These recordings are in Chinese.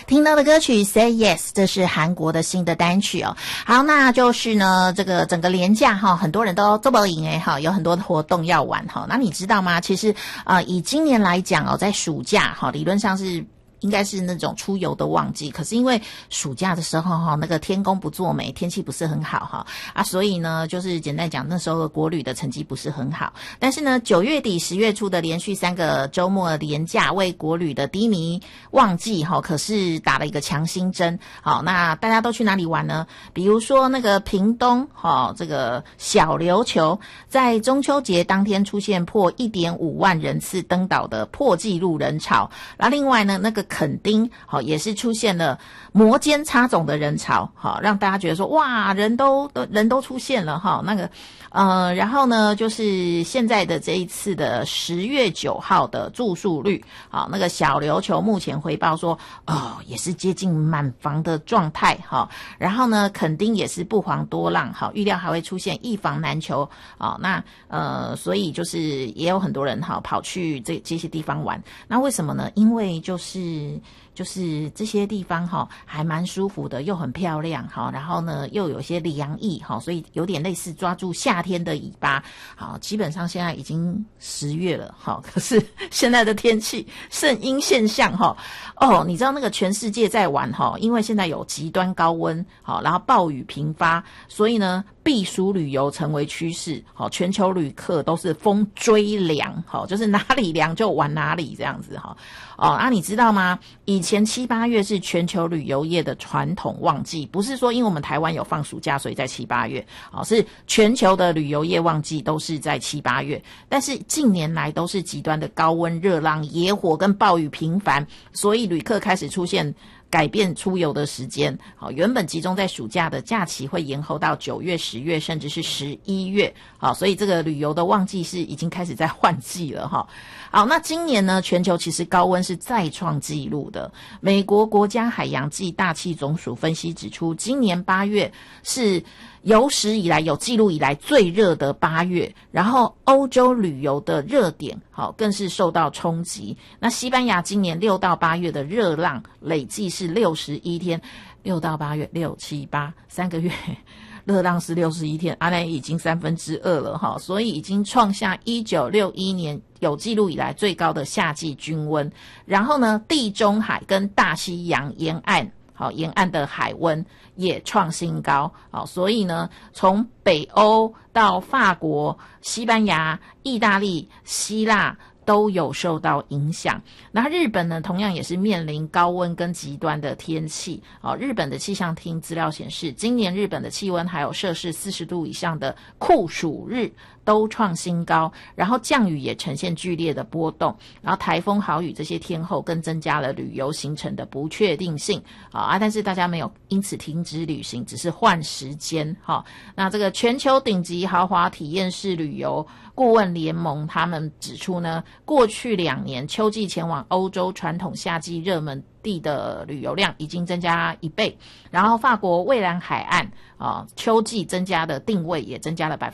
听到的歌曲 Say Yes， 这是韩国的新的单曲哦。好，那就是呢，这个整个连假哈，很多人都做不赢哈，有很多的活动要玩哈。那你知道吗？其实以今年来讲哦，在暑假哈，理论上是应该是那种出游的旺季，可是因为暑假的时候那个天公不作美，天气不是很好所以呢就是简单讲那时候的国旅的成绩不是很好。但是呢9月底10月初的连续3个周末连假为国旅的低迷旺季可是打了一个强心针。好，那大家都去哪里玩呢？比如说那个屏东这个小琉球在中秋节当天出现破 1.5 万人次登岛的破纪录人潮。那另外呢那个垦丁也是出现了摩肩擦踵的人潮，让大家觉得说哇人都出现了那个然后呢就是现在的这一次的10月9号的住宿率，那个小琉球目前回报说也是接近满房的状态然后呢垦丁也是不遑多让预料还会出现一房难求那所以就是也有很多人跑去这些地方玩。那为什么呢？因为就是这些地方还蛮舒服的，又很漂亮然后呢又有些凉意所以有点类似抓住夏天的尾巴基本上现在已经10月了可是现在的天气圣婴现象你知道那个全世界在玩因为现在有极端高温然后暴雨频发，所以呢避暑旅游成为趋势全球旅客都是疯追凉就是哪里凉就玩哪里这样子你知道吗？以前7、8月是全球旅游业的传统旺季，不是说因为我们台湾有放暑假所以在7、8月是全球的旅游业旺季都是在7、8月。但是近年来都是极端的高温、热浪、野火跟暴雨频繁，所以旅客开始出现改变出游的时间原本集中在暑假的假期会延后到9月、10月甚至是11月所以这个旅游的旺季是已经开始在换季了好，那今年呢全球其实高温是再创纪录的。美国国家海洋暨大气总署分析指出，今年8月是有史以来有记录以来最热的8月，然后欧洲旅游的热点更是受到冲击。那西班牙今年6到8月的热浪累计是61天，6到8月6、7、8 3个月热浪是61天，那已经2/3了所以已经创下1961年有记录以来最高的夏季均温。然后呢地中海跟大西洋沿岸的海温也创新高所以呢从北欧到法国、西班牙、意大利、希腊都有受到影响。那日本呢同样也是面临高温跟极端的天气日本的气象厅资料显示，今年日本的气温还有摄氏40度以上的酷暑日都创新高，然后降雨也呈现剧烈的波动，然后台风豪雨这些天候更增加了旅游行程的不确定性但是大家没有因此停止旅行，只是换时间那这个全球顶级豪华体验式旅游顾问联盟他们指出呢，过去2年秋季前往欧洲传统夏季热门地的旅游量已经增加1倍，然后法国蔚蓝海岸秋季增加的定位也增加了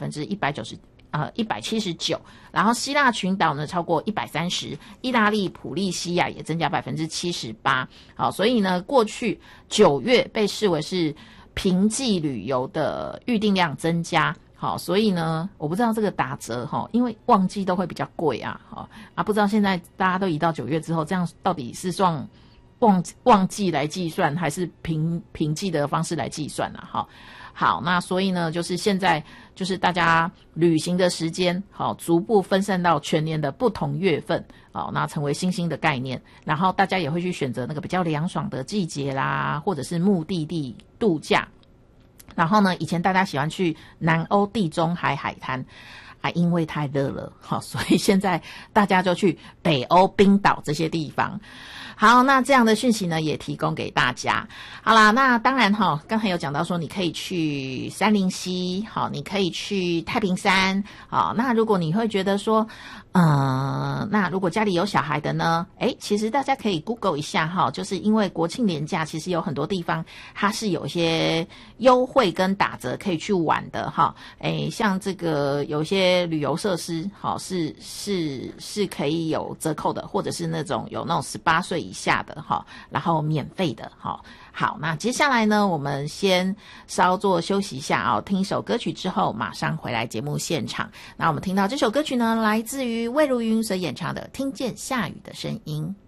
179%，然后希腊群岛呢超过130%，意大利普利西亚也增加78%所以呢过去9月被视为是平季旅游的预订量增加所以呢我不知道这个打折因为旺季都会比较贵不知道现在大家都移到9月之后，这样到底是算旺季来计算还是平季的方式来计算好，那所以呢就是现在就是大家旅行的时间逐步分散到全年的不同月份那成为新兴的概念，然后大家也会去选择那个比较凉爽的季节啦，或者是目的地度假。然后呢以前大家喜欢去南欧地中海海滩因为太热了所以现在大家就去北欧冰岛这些地方。好，那这样的讯息呢也提供给大家。好啦，那当然刚才有讲到说你可以去杉林溪你可以去太平山那如果你会觉得说那如果家里有小孩的呢，其实大家可以 Google 一下哈，就是因为国庆连假，其实有很多地方它是有一些优惠跟打折可以去玩的哈。像这个有些旅游设施，好是可以有折扣的，或者是那种有那种18岁以下的哈，然后免费的哈。好，那接下来呢，我们先稍作休息一下哦，听一首歌曲之后，马上回来节目现场。那我们听到这首歌曲呢，来自于魏如云所演唱的《听见下雨的声音》。